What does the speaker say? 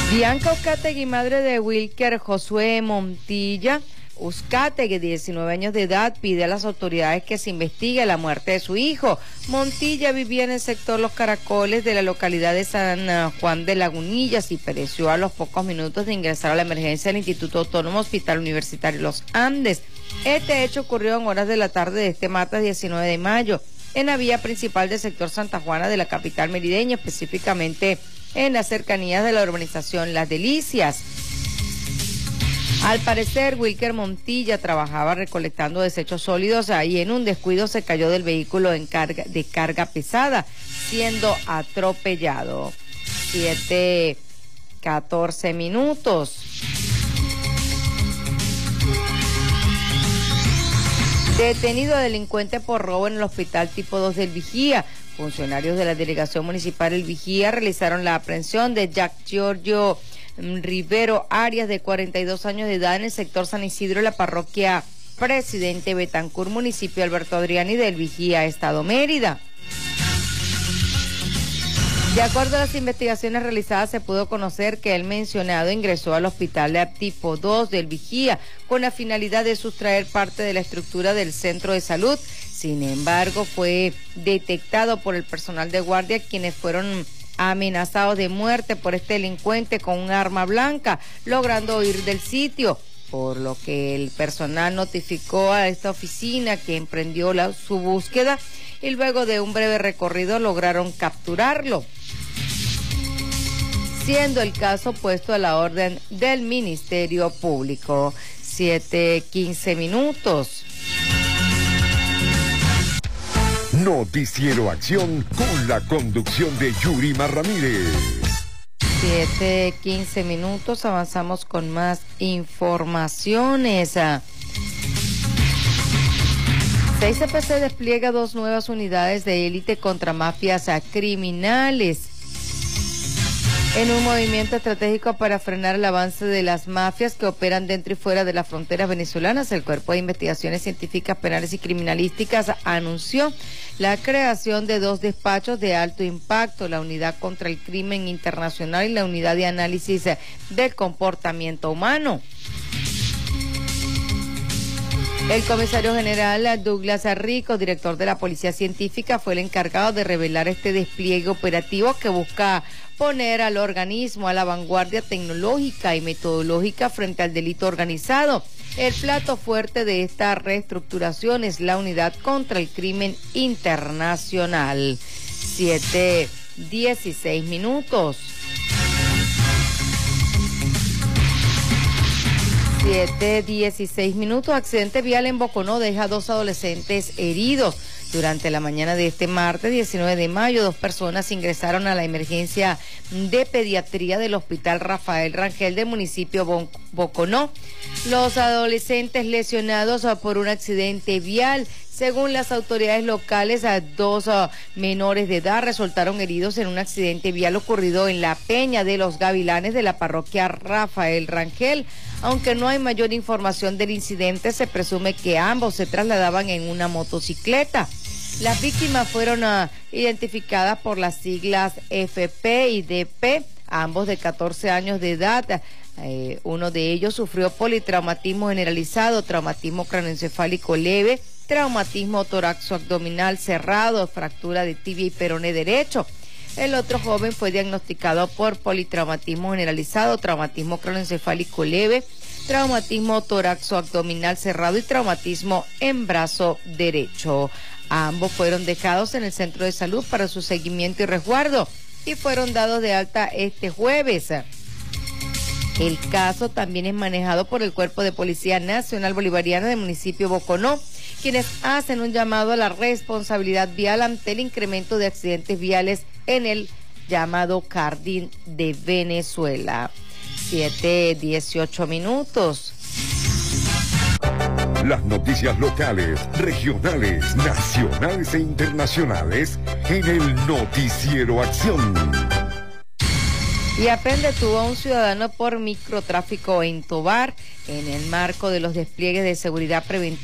Bianca Uzcategui, madre de Wilker Josué Montilla Uzcategui, de 19 años de edad, pide a las autoridades que se investigue la muerte de su hijo. Montilla vivía en el sector Los Caracoles de la localidad de San Juan de Lagunillas y pereció a los pocos minutos de ingresar a la emergencia del Instituto Autónomo Hospital Universitario Los Andes. Este hecho ocurrió en horas de la tarde de este martes 19 de mayo en la vía principal del sector Santa Juana de la capital merideña, específicamente en las cercanías de la urbanización Las Delicias. Al parecer, Wilker Montilla trabajaba recolectando desechos sólidos y en un descuido se cayó del vehículo de carga pesada, siendo atropellado. 7:14 minutos. Detenido delincuente por robo en el hospital tipo 2 del Vigía. Funcionarios de la Delegación Municipal del Vigía realizaron la aprehensión de Jack Giorgio Rivero Arias, de 42 años de edad, en el sector San Isidro, la parroquia Presidente Betancur, municipio Alberto Adriani del Vigía, Estado Mérida. De acuerdo a las investigaciones realizadas, se pudo conocer que el mencionado ingresó al hospital de tipo 2 del Vigía con la finalidad de sustraer parte de la estructura del centro de salud. Sin embargo, fue detectado por el personal de guardia, quienes fueron amenazados de muerte por este delincuente con un arma blanca, logrando huir del sitio, por lo que el personal notificó a esta oficina, que emprendió su búsqueda, y luego de un breve recorrido lograron capturarlo, siendo el caso puesto a la orden del Ministerio Público. 7:15 minutos. Noticiero Acción con la conducción de Yurima Ramírez. 7:15 minutos, avanzamos con más informaciones. 6CPC despliega 2 nuevas unidades de élite contra mafias criminales. En un movimiento estratégico para frenar el avance de las mafias que operan dentro y fuera de las fronteras venezolanas, el Cuerpo de Investigaciones Científicas Penales y Criminalísticas anunció la creación de 2 despachos de alto impacto, la Unidad contra el Crimen Internacional y la Unidad de Análisis del Comportamiento Humano. El comisario general Douglas Rico, director de la Policía Científica, fue el encargado de revelar este despliegue operativo que busca poner al organismo a la vanguardia tecnológica y metodológica frente al delito organizado. El plato fuerte de esta reestructuración es la Unidad contra el Crimen Internacional. 7:16 minutos. 7:16 minutos. Accidente vial en Boconó deja 2 adolescentes heridos. Durante la mañana de este martes 19 de mayo, 2 personas ingresaron a la emergencia de pediatría del Hospital Rafael Rangel del municipio Boconó. Los adolescentes lesionados por un accidente vial. Según las autoridades locales, 2 menores de edad resultaron heridos en un accidente vial ocurrido en la Peña de los Gavilanes de la parroquia Rafael Rangel. Aunque no hay mayor información del incidente, se presume que ambos se trasladaban en una motocicleta. Las víctimas fueron identificadas por las siglas FP y DP, ambos de 14 años de edad. Uno de ellos sufrió politraumatismo generalizado, traumatismo craneoencefálico leve, traumatismo torácico-abdominal cerrado, fractura de tibia y peroné derecho. El otro joven fue diagnosticado por politraumatismo generalizado, traumatismo craneoencefálico leve, traumatismo torácico-abdominal cerrado y traumatismo en brazo derecho. Ambos fueron dejados en el centro de salud para su seguimiento y resguardo y fueron dados de alta este jueves. El caso también es manejado por el Cuerpo de Policía Nacional Bolivariana del municipio Boconó, quienes hacen un llamado a la responsabilidad vial ante el incremento de accidentes viales en el llamado Cardín de Venezuela. 7:18 minutos. Las noticias locales, regionales, nacionales e internacionales en el Noticiero Acción. IAPEN detuvo a un ciudadano por microtráfico en Tovar en el marco de los despliegues de seguridad preventiva